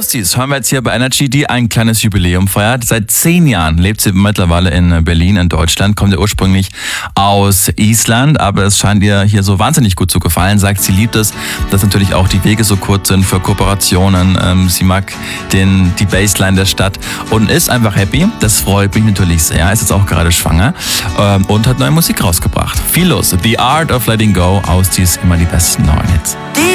Ghosties hören wir jetzt hier bei Energy, die ein kleines Jubiläum feiert. Seit 10 Jahren lebt sie mittlerweile in Berlin in Deutschland, kommt ja ursprünglich aus Island, aber es scheint ihr hier so wahnsinnig gut zu gefallen. Sagt, sie liebt es, dass natürlich auch die Wege so kurz sind für Kooperationen. Sie mag die Bassline der Stadt und ist einfach happy. Das freut mich natürlich sehr. Ist jetzt auch gerade schwanger und hat neue Musik rausgebracht. Viel los. The Art of Letting Go aus dies immer die besten neuen Hits.